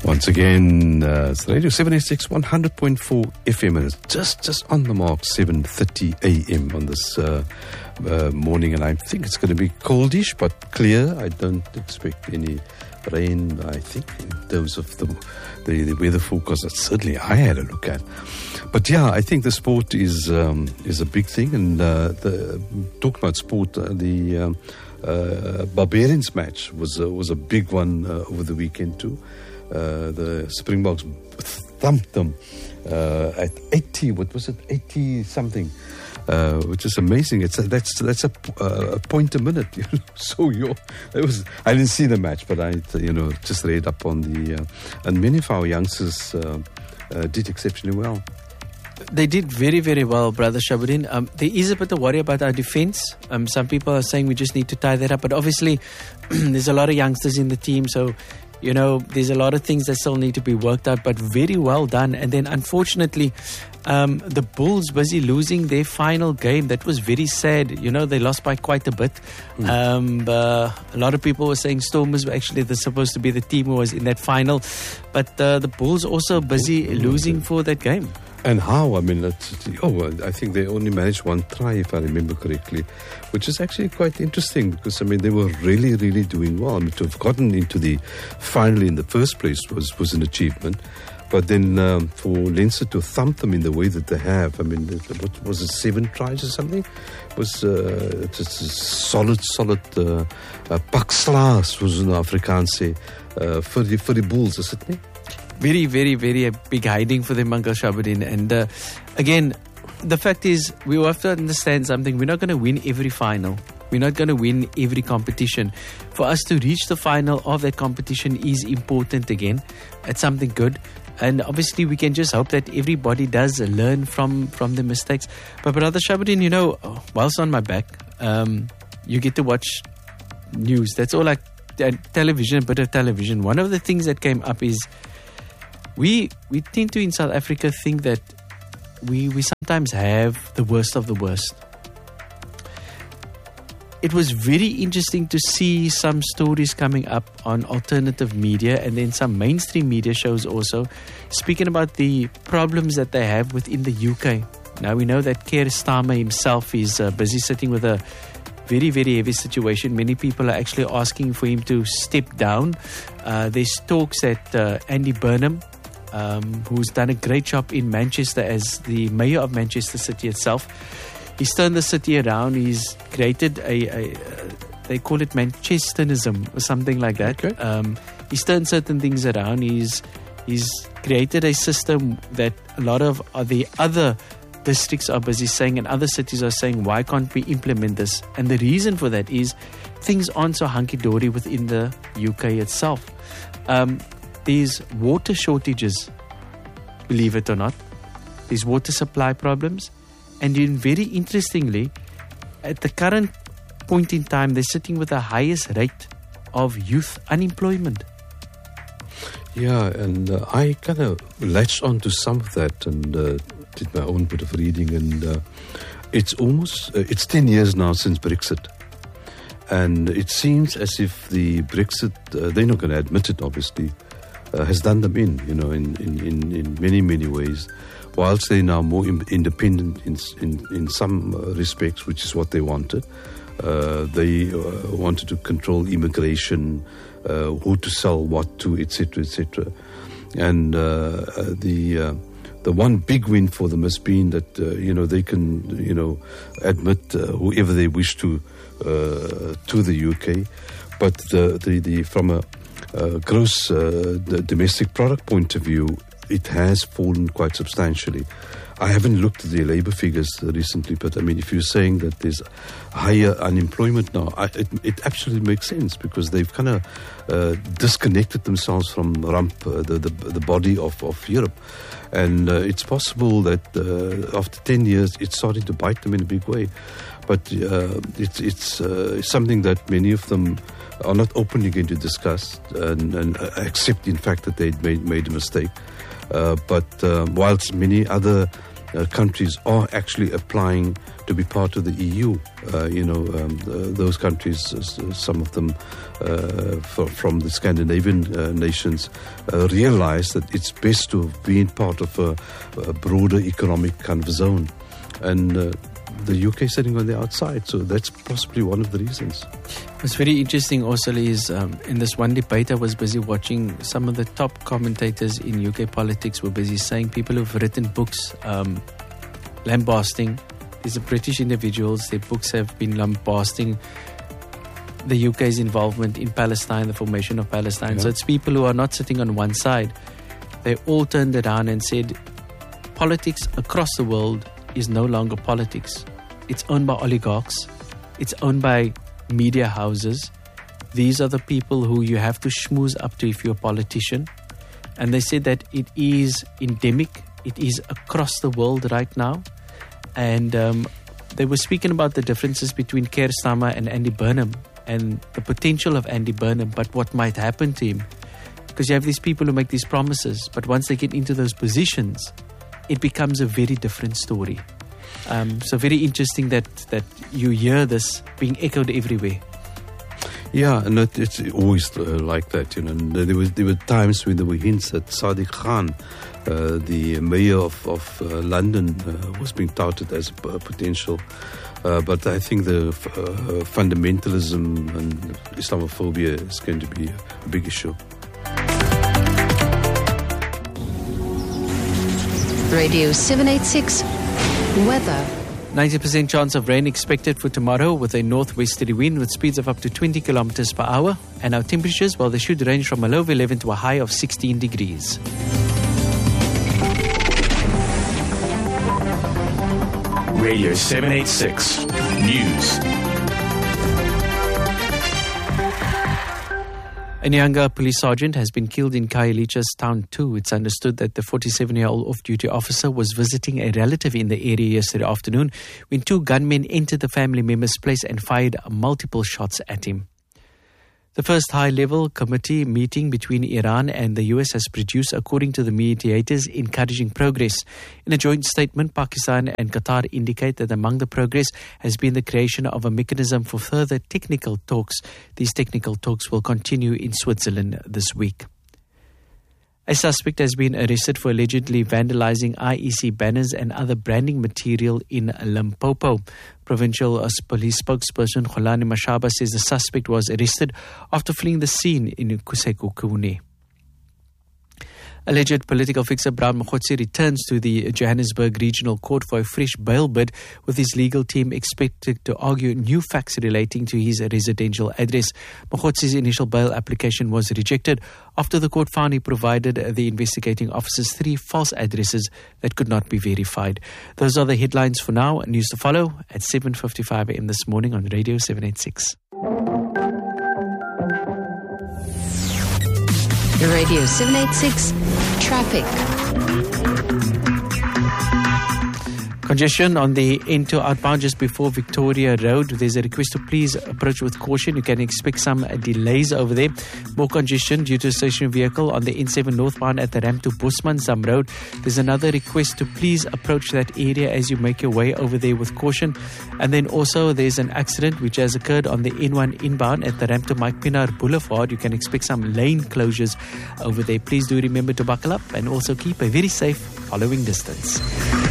Once again, it's Radio 786 100.4 FM, and it's just on the mark, 7:30 a.m. on this morning, and I think it's going to be coldish but clear. I don't expect any rain, I think, in terms of the weather forecast that certainly I had a look at. But yeah, I think the sport is a big thing, and talking about sport, the Barbarians match was a big one over the weekend too. The Springboks thumped them at 80. What was it? 80 something, which is amazing. That's a point a minute. You know? So I didn't see the match, but I just read up on and many of our youngsters did exceptionally well. They did very, very well, Brother Shabuddin. There is a bit of worry about our defence. Some people are saying we just need to tie that up, but obviously there's a lot of youngsters in the team, so there's a lot of things that still need to be worked out, but very well done. And then unfortunately, the Bulls busy losing their final game. That was very sad. They lost by quite a bit. A lot of people were saying Stormers were actually supposed to be the team who was in that final. But the Bulls also busy losing for that game. And how? I mean, I think they only managed one try, if I remember correctly, which is actually quite interesting because, they were really, really doing well. To have gotten into the final in the first place was an achievement. But then for Leinster to thump them in the way that they have, what was it, 7 tries or something? It was just a solid pak slaas, was in Afrikaans say, for the Bulls, isn't it? Very, very, very big hiding for them, Uncle Shabuddin. And again, the fact is, we have to understand something. We're not going to win every final. We're not going to win every competition. For us to reach the final of that competition is important again. It's something good. And obviously, we can just hope that everybody does learn from the mistakes. But Brother Shabuddin, whilst on my back, you get to watch news. That's all television, a bit of television. One of the things that came up is we tend to, in South Africa, think that we sometimes have the worst of the worst. It was very interesting to see some stories coming up on alternative media and then some mainstream media shows also speaking about the problems that they have within the UK. Now, we know that Keir Starmer himself is busy sitting with a very, very heavy situation. Many people are actually asking for him to step down. There's talks that Andy Burnham, who's done a great job in Manchester as the mayor of Manchester City itself, he's turned the city around. He's created they call it Manchesterism or something like that. Okay. He's turned certain things around. He's created a system that a lot of the other districts are busy saying and other cities are saying, why can't we implement this? And the reason for that is things aren't so hunky-dory within the UK itself. There's water shortages, believe it or not. There's water supply problems. And then very interestingly, at the current point in time, they're sitting with the highest rate of youth unemployment. Yeah, and I kind of latched onto some of that and did my own bit of reading. And it's 10 years now since Brexit. And it seems as if the Brexit, they're not going to admit it, obviously, has done them in many, many ways. Whilst they're now more independent in some respects, which is what they wanted. They wanted to control immigration, who to sell what to, etc., etc. And the one big win for them has been that they can admit whoever they wish to the UK, but the from a gross domestic product point of view, it has fallen quite substantially. I haven't looked at the labour figures recently, but if you're saying that there's higher unemployment now, it actually makes sense because they've kind of disconnected themselves from the body of Europe. And it's possible that after 10 years, it's starting to bite them in a big way. But it's something that many of them are not openly going to discuss and accept, in fact, that they'd made a mistake. But whilst many other countries are actually applying to be part of the EU. Those countries, some of them from the Scandinavian nations, realize that it's best to have been part of a broader economic kind of zone. And the UK sitting on the outside, so that's possibly one of the reasons. What's very interesting also is in this one debate I was busy watching, some of the top commentators in UK politics were busy saying people who've written books lambasting, these are British individuals, their books have been lambasting the UK's involvement in Palestine, the formation of Palestine. Yeah. So it's people who are not sitting on one side. They all turned around and said politics across the world is no longer politics. It's owned by oligarchs. It's owned by media houses. These are the people who you have to schmooze up to if you're a politician. And they said that it is endemic. It is across the world right now. And they were speaking about the differences between Keir Starmer and Andy Burnham and the potential of Andy Burnham, but what might happen to him. Because you have these people who make these promises, but once they get into those positions, it becomes a very different story. So very interesting that you hear this being echoed everywhere. Yeah, and it's always like that, And there were times when there were hints that Sadiq Khan, the mayor of London, was being touted as a potential. But I think the fundamentalism and Islamophobia is going to be a big issue. Radio 786 weather. 90% chance of rain expected for tomorrow with a northwesterly wind with speeds of up to 20 kilometers per hour. And our temperatures, well, they should range from a low of 11 to a high of 16 degrees. Radio 786 News. A Nyanga police sergeant has been killed in Khayelitsha's Town 2. It's understood that the 47-year-old off-duty officer was visiting a relative in the area yesterday afternoon when two gunmen entered the family member's place and fired multiple shots at him. The first high-level committee meeting between Iran and the US has produced, according to the mediators, encouraging progress. In a joint statement, Pakistan and Qatar indicate that among the progress has been the creation of a mechanism for further technical talks. These technical talks will continue in Switzerland this week. A suspect has been arrested for allegedly vandalizing IEC banners and other branding material in Limpopo. Provincial police spokesperson Kholani Mashaba says the suspect was arrested after fleeing the scene in Kusekukune. Alleged political fixer Brown Mokhotsi returns to the Johannesburg Regional Court for a fresh bail bid, with his legal team expected to argue new facts relating to his residential address. Mokhotsi's initial bail application was rejected after the court found he provided the investigating officers 3 false addresses that could not be verified. Those are the headlines for now. News to follow at 7:55 a.m. this morning on Radio 786. Radio 786 Traffic. Congestion on the N2 outbound just before Victoria Road. There's a request to please approach with caution. You can expect some delays over there. More congestion due to a stationary vehicle on the N7 northbound at the ramp to Bosmanzam Road. There's another request to please approach that area as you make your way over there with caution. And then also there's an accident which has occurred on the N1 inbound at the ramp to Mike Pinar Boulevard. You can expect some lane closures over there. Please do remember to buckle up and also keep a very safe following distance.